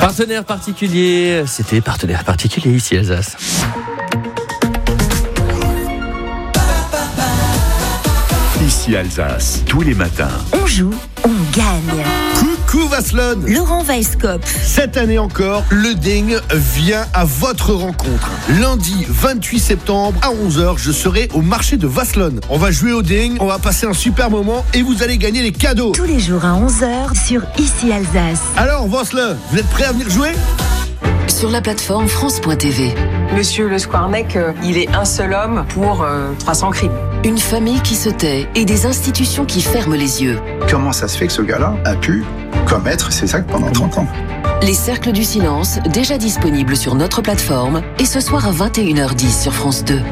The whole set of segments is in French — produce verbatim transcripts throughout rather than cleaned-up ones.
Partenaire particulier, c'était partenaire particulier ici Alsace. Ici Alsace, tous les matins. On joue, on gagne. Coucou Vasselonne. Laurent Weisskopf. Cette année encore, le Ding vient à votre rencontre. Lundi vingt-huit septembre à onze heures, je serai au marché de Vasselonne. On va jouer au Ding, on va passer un super moment et vous allez gagner les cadeaux. Tous les jours à onze heures sur Ici Alsace. Alors Vasselonne, vous êtes prêts à venir jouer ? Sur la plateforme France point T V. Monsieur Le Squarnec, euh, il est un seul homme pour euh, trois cents crimes. Une famille qui se tait et des institutions qui ferment les yeux. Comment ça se fait que ce gars-là a pu commettre ces actes pendant trente ans ? Les Cercles du Silence, déjà disponibles sur notre plateforme, et ce soir à vingt et une heures dix sur France deux.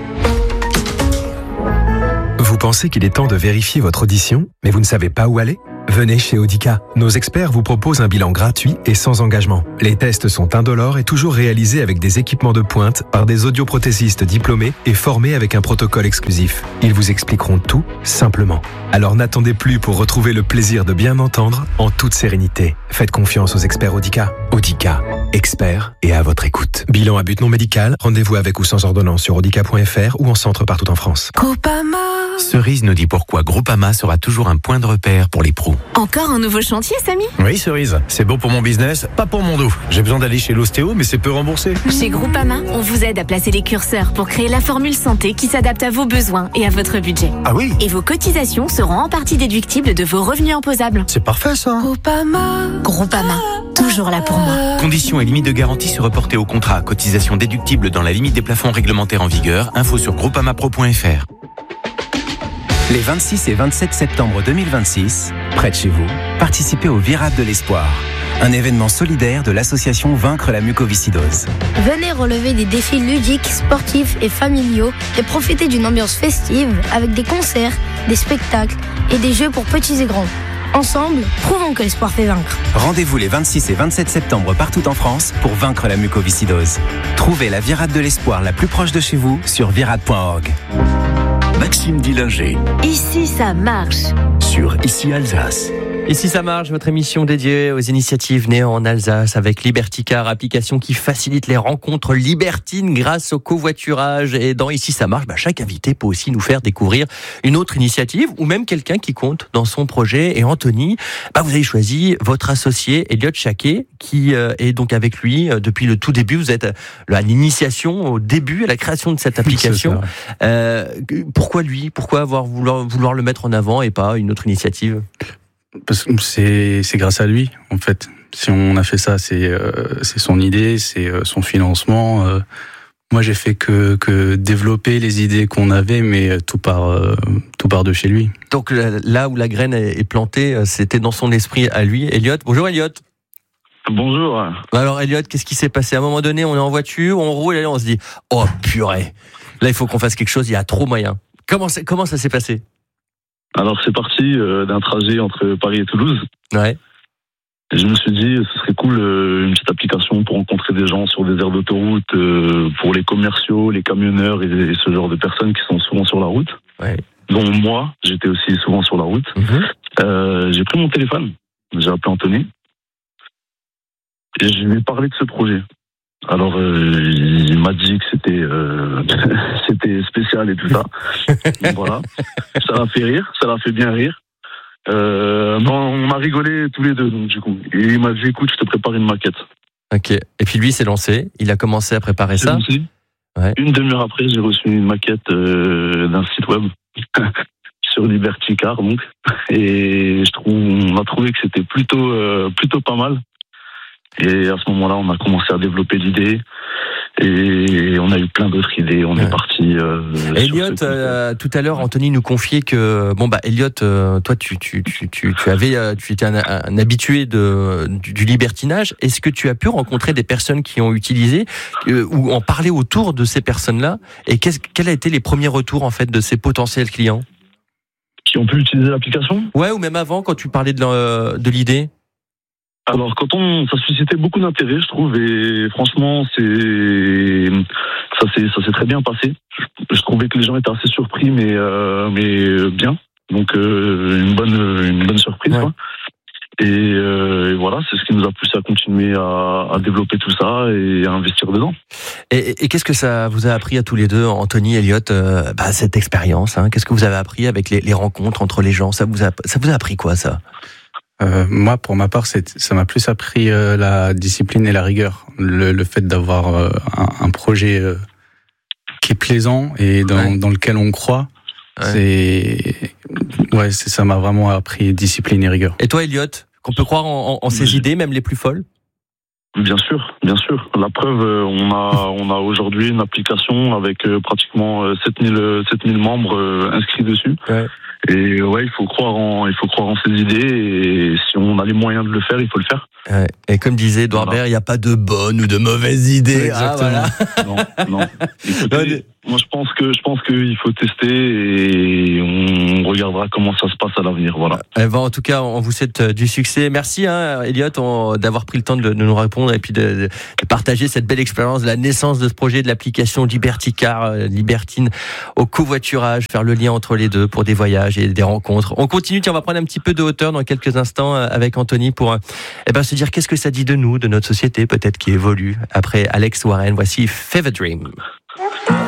Vous pensez qu'il est temps de vérifier votre audition, mais vous ne savez pas où aller ? Venez chez Audica. Nos experts vous proposent un bilan gratuit et sans engagement. Les tests sont indolores et toujours réalisés avec des équipements de pointe par des audioprothésistes diplômés et formés avec un protocole exclusif. Ils vous expliqueront tout simplement. Alors n'attendez plus pour retrouver le plaisir de bien entendre en toute sérénité. Faites confiance aux experts Audica. Audica, experts et à votre écoute. Bilan à but non médical, rendez-vous avec ou sans ordonnance sur audica point f r ou en centre partout en France. Groupama. Cerise nous dit pourquoi Groupama sera toujours un point de repère pour les pros. Encore un nouveau chantier, Samy ? Oui, Cerise, c'est bon pour mon business, pas pour mon dos. J'ai besoin d'aller chez l'ostéo, mais c'est peu remboursé. Chez Groupama, on vous aide à placer les curseurs pour créer la formule santé qui s'adapte à vos besoins et à votre budget. Ah oui ? Et vos cotisations seront en partie déductibles de vos revenus imposables. C'est parfait ça. Groupama. Groupama, toujours là pour moi. Conditions et limites de garantie se reporter au contrat. Cotisation déductible dans la limite des plafonds réglementaires en vigueur. Info sur groupamapro point f r. Les vingt-six et vingt-sept septembre deux mille vingt-six, près de chez vous, participez au Virade de l'Espoir, un événement solidaire de l'association Vaincre la mucoviscidose. Venez relever des défis ludiques, sportifs et familiaux et profiter d'une ambiance festive avec des concerts, des spectacles et des jeux pour petits et grands. Ensemble, prouvons que l'espoir fait vaincre. Rendez-vous les vingt-six et vingt-sept septembre partout en France pour vaincre la mucoviscidose. Trouvez la Virade de l'Espoir la plus proche de chez vous sur virade point org. Maxime Dillinger. Ici, ça marche. Sur Ici Alsace. Ici ça marche, votre émission dédiée aux initiatives nées en Alsace avec Libertycar, application qui facilite les rencontres libertines grâce au covoiturage. Et dans Ici ça marche, bah, chaque invité peut aussi nous faire découvrir une autre initiative ou même quelqu'un qui compte dans son projet. Et Anthony, bah, vous avez choisi votre associé Elliot Chaquet qui euh, est donc avec lui euh, depuis le tout début. Vous êtes à l'initiation, au début, à la création de cette application. Euh, pourquoi lui ? Pourquoi avoir vouloir, vouloir le mettre en avant et pas une autre initiative ? Parce que c'est, c'est grâce à lui, en fait. Si on a fait ça, c'est, euh, c'est son idée, c'est euh, son financement. Euh, moi, j'ai fait que, que développer les idées qu'on avait, mais tout part, euh, tout part de chez lui. Donc là où la graine est plantée, c'était dans son esprit à lui. Elliot, bonjour Elliot. Bonjour. Alors Elliot, qu'est-ce qui s'est passé ? À un moment donné, on est en voiture, on roule et là on se dit « Oh purée, là il faut qu'on fasse quelque chose, il y a trop moyen ». Comment, comment ça s'est passé ? Alors c'est parti euh, d'un trajet entre Paris et Toulouse. Ouais. Et je me suis dit, ce serait cool euh, une petite application pour rencontrer des gens sur des aires d'autoroute, euh, pour les commerciaux, les camionneurs et, et ce genre de personnes qui sont souvent sur la route. Ouais. Dont moi, j'étais aussi souvent sur la route. Mm-hmm. Euh, j'ai pris mon téléphone, j'ai appelé Anthony et je lui ai parlé de ce projet. Alors, euh, il m'a dit que c'était euh, c'était spécial et tout ça. Donc, voilà, ça l'a fait rire, ça l'a fait bien rire. Euh, bon, on a rigolé tous les deux, donc du coup. Et il m'a dit, écoute, je te prépare une maquette. Ok. Et puis lui, s'est lancé. Il a commencé à préparer c'est ça. Lancé. Ouais. Une demi-heure après, j'ai reçu une maquette euh, d'un site web sur Libertycar, donc. Et je trouve, on a trouvé que c'était plutôt euh, plutôt pas mal. Et à ce moment-là, on a commencé à développer l'idée et on a eu plein d'autres idées. On ouais. est parti. Euh, Elliot, euh, tout à l'heure, Anthony nous confiait que bon bah Elliot, euh, toi tu tu tu tu tu avais euh, tu étais un, un habitué de du, du libertinage. Est-ce que tu as pu rencontrer des personnes qui ont utilisé euh, ou en parler autour de ces personnes-là? Et qu'est-ce quels a été les premiers retours en fait de ces potentiels clients qui ont pu utiliser l'application? Ouais, ou même avant quand tu parlais de euh, de l'idée. Alors quand on, ça suscitait beaucoup d'intérêt, je trouve, et franchement, c'est, ça s'est, ça s'est très bien passé. Je, je trouvais que les gens étaient assez surpris, mais, euh, mais bien. Donc euh, une bonne, une bonne surprise. Ouais. Quoi. Et, euh, et voilà, c'est ce qui nous a poussé à continuer à, à développer tout ça et à investir dedans. Et, et, et qu'est-ce que ça vous a appris à tous les deux, Anthony, Elliot, euh, bah, cette expérience, hein, qu'est-ce que vous avez appris avec les, les rencontres entre les gens? Ça vous a, ça vous a appris quoi, ça? Euh, moi, pour ma part, c'est, ça m'a plus appris euh, la discipline et la rigueur. Le, le fait d'avoir euh, un, un projet euh, qui est plaisant et dans, ouais. dans lequel on croit, ouais. c'est, ouais, c'est, ça m'a vraiment appris discipline et rigueur. Et toi, Elliot, qu'on peut croire en, en, en ces idées, même les plus folles? Bien sûr, bien sûr. La preuve, on a, on a aujourd'hui une application avec pratiquement sept mille membres inscrits dessus. Ouais. Et ouais, il faut croire en, il faut croire en ses idées et si on a les moyens de le faire, il faut le faire. Ouais. Et comme disait Edouard Baird, il n'y a pas de bonnes ou de mauvaises idées. Exactement. Ah, voilà. Non, non. Écoutez, moi, je pense que, je pense qu'il faut tester et on regardera comment ça se passe à l'avenir. Voilà. Eh ben, en tout cas, on vous souhaite du succès. Merci, hein, Elliot, on, d'avoir pris le temps de, de nous répondre et puis de, de partager cette belle expérience de la naissance de ce projet de l'application Liberty Car, euh, libertine au covoiturage, faire le lien entre les deux pour des voyages et des rencontres. On continue, tiens, on va prendre un petit peu de hauteur dans quelques instants avec Anthony pour, eh ben, se dire qu'est-ce que ça dit de nous, de notre société, peut-être qui évolue. Après Alex Warren, voici Fever Dream.